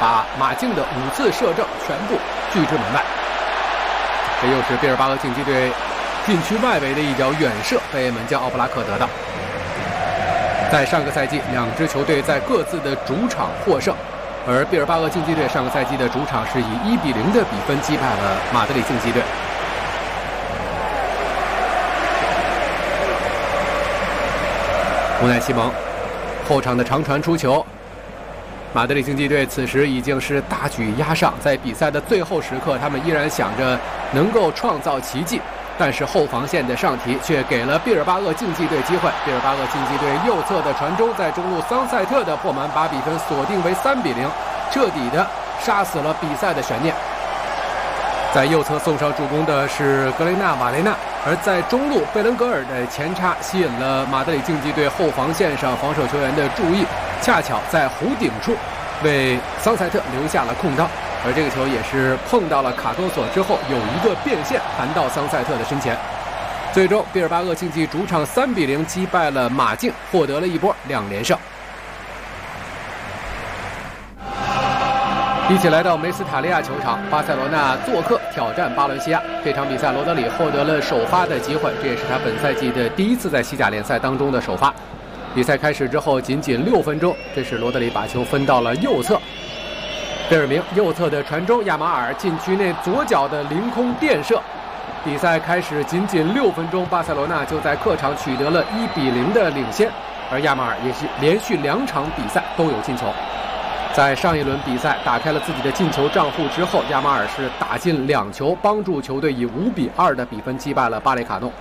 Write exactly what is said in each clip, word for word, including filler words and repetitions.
把马竞的五次射正全部拒之门外。这又是毕尔巴鄂竞技队禁区外围的一脚远射，被门将奥布拉克得到。在上个赛季，两支球队在各自的主场获胜，而毕尔巴鄂竞技队上个赛季的主场是以一比零的比分击败了马德里竞技队。乌奈奇蒙后场的长传出球，马德里竞技队此时已经是大举压上，在比赛的最后时刻，他们依然想着能够创造奇迹，但是后防线的上提却给了毕尔巴鄂竞技队机会。毕尔巴鄂竞技队右侧的传中在中路桑塞特的破门，把比分锁定为三比零，彻底的杀死了比赛的悬念。在右侧送上助攻的是格雷纳瓦雷纳，而在中路贝伦格尔的前插吸引了马德里竞技队后防线上防守球员的注意，恰巧在弧顶处为桑塞特留下了空当，而这个球也是碰到了卡多索之后有一个变线弹到桑塞特的身前。最终毕尔巴鄂竞技主场三比零击败了马竞，获得了一波两连胜。一起来到梅斯塔利亚球场，巴塞罗那做客挑战巴伦西亚。这场比赛罗德里获得了首发的机会，这也是他本赛季的第一次在西甲联赛当中的首发。比赛开始之后仅仅六分钟，这时罗德里把球分到了右侧，贝尔明右侧的传中，亚马尔禁区内左脚的凌空垫射。比赛开始仅仅六分钟，巴塞罗那就在客场取得了一比零的领先，而亚马尔也是连续两场比赛都有进球。在上一轮比赛打开了自己的进球账户之后，亚马尔是打进两球，帮助球队以五比二的比分击败了巴雷卡诺。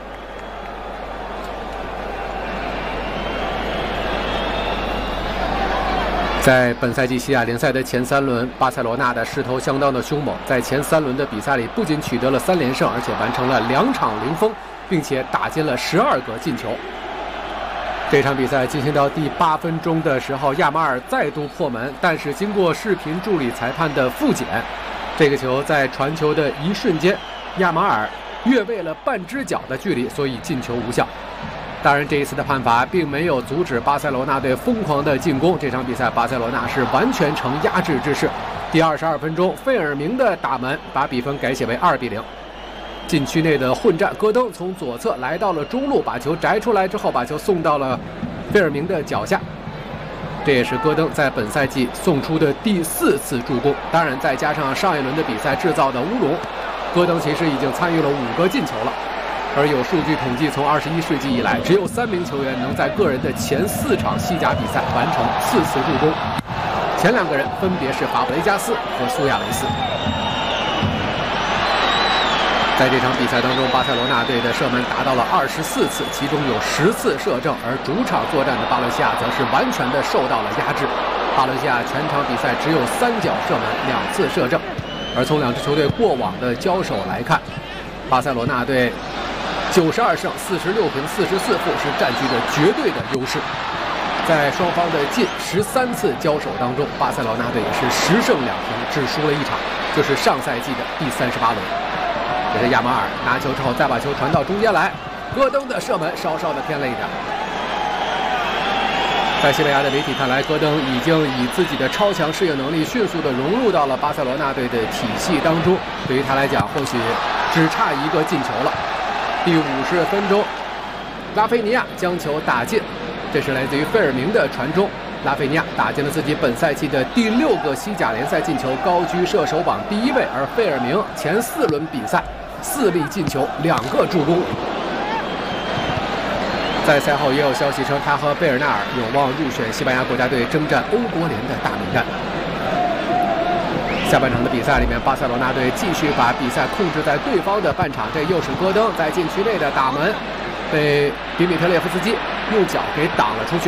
在本赛季西甲联赛的前三轮，巴塞罗那的势头相当的凶猛，在前三轮的比赛里不仅取得了三连胜，而且完成了两场零封，并且打进了十二个进球。这场比赛进行到第八分钟的时候，亚马尔再度破门，但是经过视频助理裁判的复检，这个球在传球的一瞬间，亚马尔越位了半只脚的距离，所以进球无效。当然，这一次的判罚并没有阻止巴塞罗那队疯狂的进攻。这场比赛，巴塞罗那是完全呈压制之势。第二十二分钟，费尔明的打门把比分改写为二比零。禁区内的混战，戈登从左侧来到了中路，把球摘出来之后，把球送到了费尔明的脚下。这也是戈登在本赛季送出的第四次助攻。当然，再加上上一轮的比赛制造的乌龙，戈登其实已经参与了五个进球了。而有数据统计，从二十一世纪以来，只有三名球员能在个人的前四场西甲比赛完成四次助攻，前两个人分别是法布雷加斯和苏亚雷斯。在这场比赛当中，巴塞罗那队的射门达到了二十四次，其中有十次射正，而主场作战的巴伦西亚则是完全的受到了压制。巴伦西亚全场比赛只有三脚射门，两次射正。而从两支球队过往的交手来看，巴塞罗那队九十二胜四十六平四十四负是占据着绝对的优势。在双方的近十三次交手当中，巴塞罗那队也是十胜两平，只输了一场，就是上赛季的第三十八轮。这是亚马尔拿球之后再把球传到中间来，戈登的射门稍稍的偏了一点。在西班牙的媒体看来，戈登已经以自己的超强适应能力迅速的融入到了巴塞罗那队的体系当中，对于他来讲或许只差一个进球了。第五十分钟，拉菲尼亚将球打进，这是来自于费尔明的传中，拉菲尼亚打进了自己本赛季的第六个西甲联赛进球，高居射手榜第一位。而费尔明前四轮比赛四粒进球，两个助攻。在赛后也有消息称，他和贝尔纳尔有望入选西班牙国家队征战欧国联的大名单。下半场的比赛里面，巴塞罗那队继续把比赛控制在对方的半场，这又是戈登在禁区内的打门，被迪米特列夫斯基用脚给挡了出去。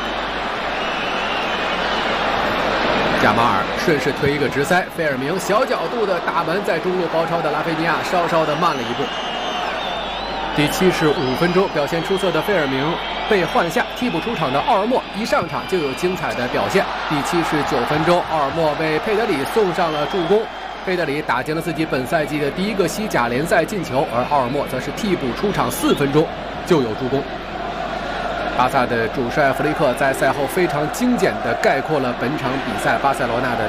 亚马尔顺势推一个直塞，费尔明小角度的打门，在中路包抄的拉菲尼亚稍稍的慢了一步。第七十五分钟，表现出色的费尔明被换下，替补出场的奥尔莫一上场就有精彩的表现。第七十九分钟，奥尔莫为佩德里送上了助攻，佩德里打进了自己本赛季的第一个西甲联赛进球，而奥尔莫则是替补出场四分钟就有助攻。巴萨的主帅弗雷克在赛后非常精简地概括了本场比赛巴塞罗那的